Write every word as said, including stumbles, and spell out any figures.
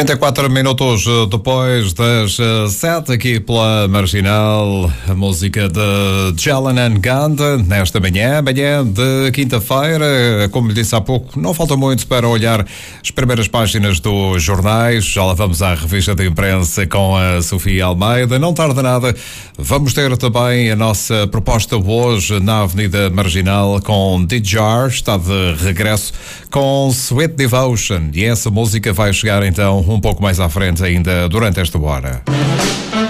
quarenta e quatro minutos depois das sete, aqui pela Marginal, a música de Jalen and Ganda, nesta manhã, manhã de quinta-feira. Como lhe disse há pouco, não falta muito para olhar as primeiras páginas dos jornais. Já lá vamos à revista de imprensa com a Sofia Almeida. Não tarda nada, vamos ter também a nossa proposta hoje na Avenida Marginal com D J, está de regresso com Sweet Devotion, e essa música vai chegar então um pouco mais à frente ainda durante esta hora.